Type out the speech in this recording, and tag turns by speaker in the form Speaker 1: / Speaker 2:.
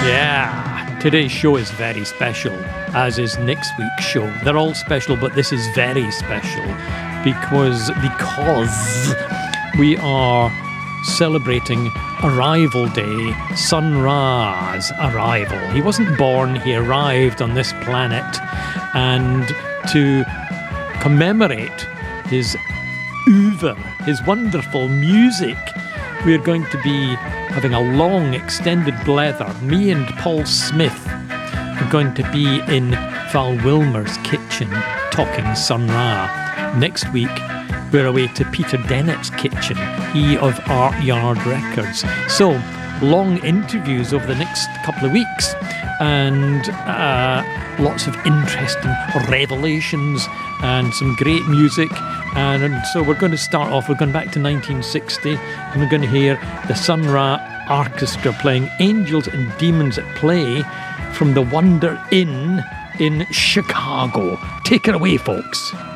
Speaker 1: Yeah, today's show is very special, as is next week's show. They're all special, but this is very special because we are celebrating Arrival Day, Sun Ra's arrival. He wasn't born, he arrived on this planet, and to commemorate his oeuvre, his wonderful music, we're going to be having a long extended blether. Me and Paul Smith are going to be in Val Wilmer's kitchen talking Sun Ra. Next week, we're away to Peter Dennett's kitchen, he of Art Yard Records. So, long interviews over the next couple of weeks and lots of interesting revelations and some great music. And so we're going to start off, we're going back to 1960 and we're going to hear the Sun Ra Orchestra playing Angels and Demons at Play from the Wonder Inn in Chicago. Take it away, folks.